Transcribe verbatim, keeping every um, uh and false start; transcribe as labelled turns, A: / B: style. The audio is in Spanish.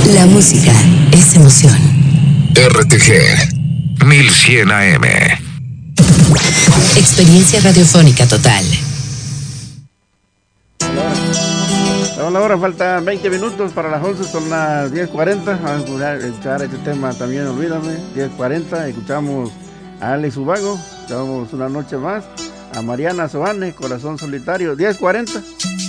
A: La música es emoción.
B: R T G mil cien A M.
A: Experiencia radiofónica total.
C: Hola, ahora faltan veinte minutos para las once, son las diez cuarenta. Vamos a escuchar este tema también, olvídame. diez cuarenta, escuchamos a Alex Ubago, damos una noche más. A Mariana Soane, Corazón Solitario, diez cuarenta.